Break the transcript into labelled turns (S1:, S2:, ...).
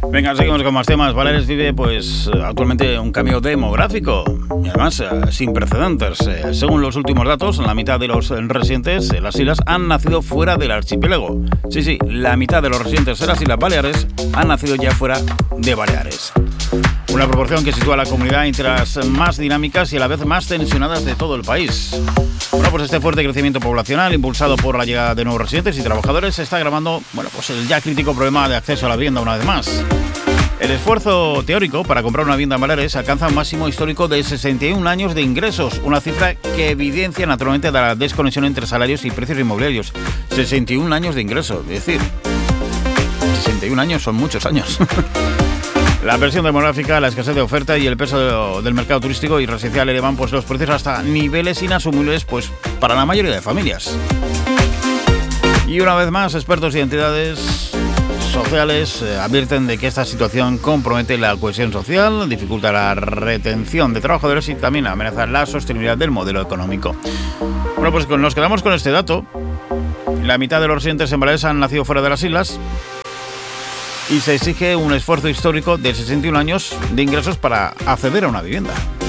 S1: Venga, seguimos con más temas. Baleares vive, actualmente un cambio demográfico y además sin precedentes. Según los últimos datos, la mitad de los residentes en las islas han nacido fuera del archipiélago. Sí, la mitad de los residentes en las Islas Baleares han nacido ya fuera de Baleares. Una proporción que sitúa a la comunidad entre las más dinámicas y a la vez más tensionadas de todo el país. Este fuerte crecimiento poblacional, impulsado por la llegada de nuevos residentes y trabajadores, está agravando, el ya crítico problema de acceso a la vivienda una vez más. El esfuerzo teórico para comprar una vivienda en Baleares alcanza un máximo histórico de 61 años de ingresos, una cifra que evidencia naturalmente la desconexión entre salarios y precios inmobiliarios. 61 años de ingresos, es decir, 61 años son muchos años. La presión demográfica, la escasez de oferta y el peso del mercado turístico y residencial elevan los precios hasta niveles inasumibles para la mayoría de familias. Y una vez más, expertos y entidades sociales advierten de que esta situación compromete la cohesión social, dificulta la retención de trabajadores y también amenaza la sostenibilidad del modelo económico. Nos quedamos con este dato. La mitad de los residentes en Baleares han nacido fuera de las islas y se exige un esfuerzo histórico de 61 años de ingresos para acceder a una vivienda.